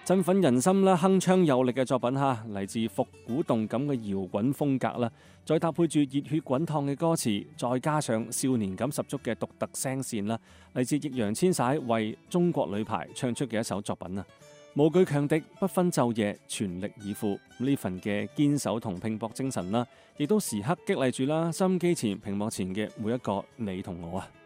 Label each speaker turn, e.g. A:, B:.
A: 振奮人心啦，鏗鏘有力嘅作品嚇，嚟自復古動感嘅搖滾風格啦，再搭配住熱血滾燙嘅歌詞，再加上少年感十足嘅獨特聲線啦，嚟自易烊千璽為中國女排唱出嘅一首作品啊！無懼強敵，不分晝夜，全力以赴，呢份嘅堅守同拼搏精神啦，亦都時刻激勵住啦，收音機前、屏幕前嘅每一個你同我啊！